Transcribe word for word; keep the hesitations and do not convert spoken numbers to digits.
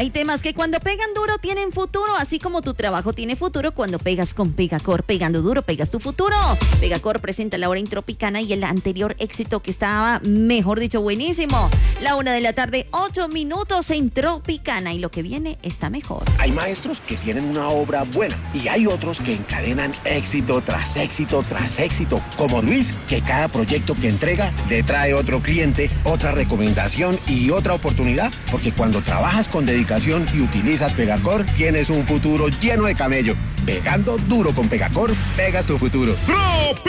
Hay temas que cuando pegan duro tienen futuro, así como tu trabajo tiene futuro cuando pegas con Pegacor. Pegando duro, pegas tu futuro. Pegacor presenta la hora intropicana y el anterior éxito que estaba, mejor dicho, buenísimo. La una de la tarde, ocho minutos en Tropicana, y lo que viene está mejor. Hay maestros que tienen una obra buena y hay otros que encadenan éxito tras éxito tras éxito, como Luis, que cada proyecto que entrega le trae otro cliente, otra recomendación y otra oportunidad, porque cuando trabajas con dedicación y utilizas Pegacor, tienes un futuro lleno de camello. Pegando duro con Pegacor, pegas tu futuro. ¡Tropi!